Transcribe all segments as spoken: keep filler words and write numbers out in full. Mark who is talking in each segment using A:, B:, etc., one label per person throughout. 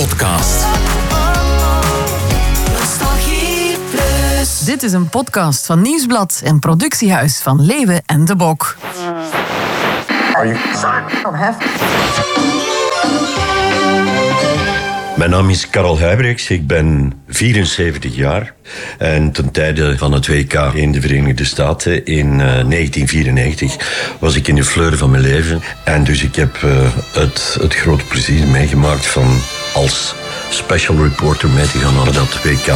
A: podcast.
B: Dit is een podcast van Nieuwsblad en productiehuis van Leeuwen en de Bok.
C: Mijn naam is Karel Huybrechts, ik ben vierenzeventig jaar. En ten tijde van het W K in de Verenigde Staten in uh, negentien vierennegentig was ik in de fleur van mijn leven. En dus ik heb uh, het, het grote plezier meegemaakt van als special reporter mee te gaan naar dat W K.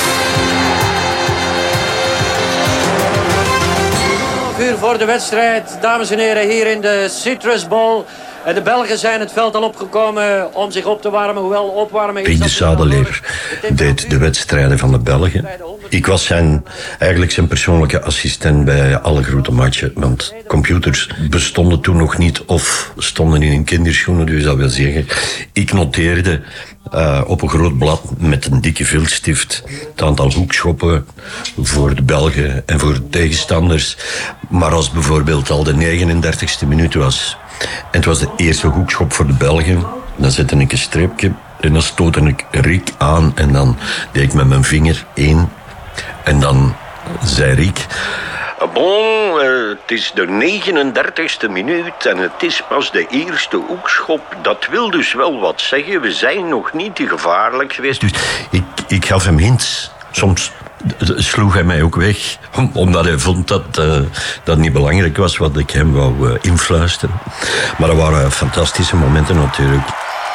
D: Uur voor de wedstrijd, dames en heren, hier in de Citrus Bowl. En de Belgen zijn het veld al opgekomen om zich op te warmen, hoewel opwarmen...
C: Piet de Sadeleer deed de wedstrijden van de Belgen. Ik was zijn, eigenlijk zijn persoonlijke assistent bij alle grote matchen. Want computers bestonden toen nog niet of stonden in kinderschoenen. Dus dat wil zeggen, ik noteerde uh, op een groot blad met een dikke viltstift het aantal hoekschoppen voor de Belgen en voor de tegenstanders. Maar als bijvoorbeeld al de negenendertigste minuut was... en het was de eerste hoekschop voor de Belgen. Dan zette ik een streepje en dan stootte ik Rick aan. En dan deed ik met mijn vinger één. En dan zei Rick... Bon, uh, het is de negenendertigste minuut en het is pas de eerste hoekschop. Dat wil dus wel wat zeggen. We zijn nog niet te gevaarlijk geweest. Dus ik, ik gaf hem hints. Soms sloeg hij mij ook weg, omdat hij vond dat uh, dat niet belangrijk was wat ik hem wou uh, influisteren. Maar dat waren fantastische momenten natuurlijk.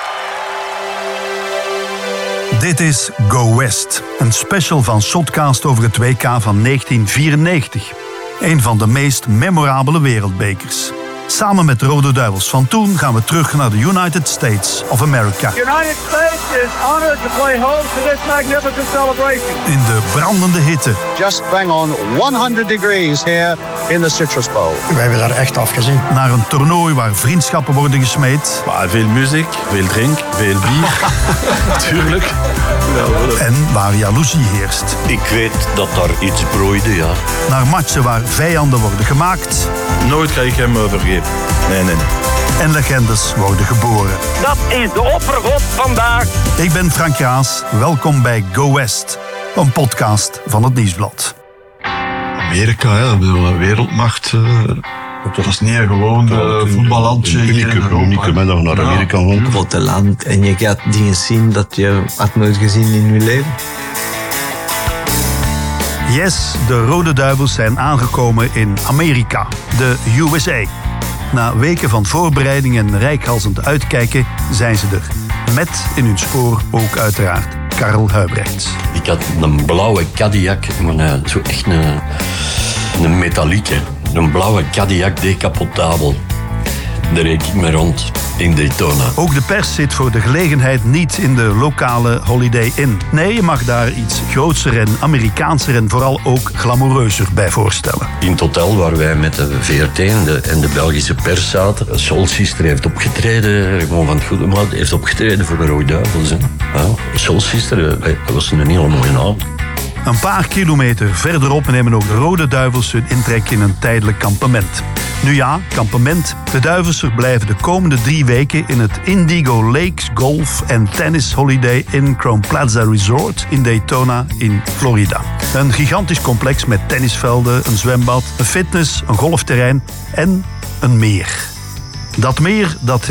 E: Dit is Go West, een special van Shotcast over het W K van negentien vierennegentig. Een van de meest memorabele wereldbekers. Samen met de Rode Duivels van toen gaan we terug naar de United States of America.
F: United States is honored to play host to this magnificent celebration.
E: In de brandende hitte.
G: Just bang on honderd degrees here in the Citrus Bowl.
H: Wij hebben daar echt afgezien.
E: Naar een toernooi waar vriendschappen worden gesmeed.
I: Veel muziek, veel drink, veel bier. Tuurlijk.
E: En waar jaloezie heerst.
C: Ik weet dat daar iets broeide, ja.
E: Naar matchen waar vijanden worden gemaakt.
I: Nooit ga ik hem vergeten. Nee, nee, nee.
E: En legendes worden geboren.
F: Dat is de oppergod vandaag.
E: Ik ben Frank Raas. Welkom bij Go West, een podcast van het Nieuwsblad.
J: Amerika, hè, de wereldmacht. Uh, dat was niet een gewoon uh, voetballandje hier in Europa.
C: Ik ben nog naar Amerika
J: ja.
K: Een grote land en je gaat dingen zien dat je had nooit gezien in je leven.
E: Yes, de Rode Duivels zijn aangekomen in Amerika, de U S A. Na weken van voorbereiding en reikhalzend uitkijken zijn ze er. Met in hun spoor ook uiteraard Karel Huybrechts.
C: Ik had een blauwe Cadillac, maar zo echt een, een metalieke. Een blauwe Cadillac decapotable. Daar reed ik me rond in Daytona.
E: Ook de pers zit voor de gelegenheid niet in de lokale Holiday Inn. Nee, je mag daar iets grootser en Amerikaanser en vooral ook glamoureuzer bij voorstellen.
C: In het hotel waar wij met de V R T en de, en de Belgische pers zaten. Soul Sister heeft opgetreden, gewoon van het goede maat, heeft opgetreden voor de Rode Duivels. Ja, Soul Sister, dat was een hele mooie naam.
E: Een paar kilometer verderop nemen ook de Rode Duivels hun intrek in een tijdelijk kampement. Nu ja, kampement. De Duivels blijven de komende drie weken in het Indigo Lakes Golf en Tennis Holiday Inn Crown Plaza Resort in Daytona in Florida. Een gigantisch complex met tennisvelden, een zwembad, een fitness, een golfterrein en een meer. Dat meer, dat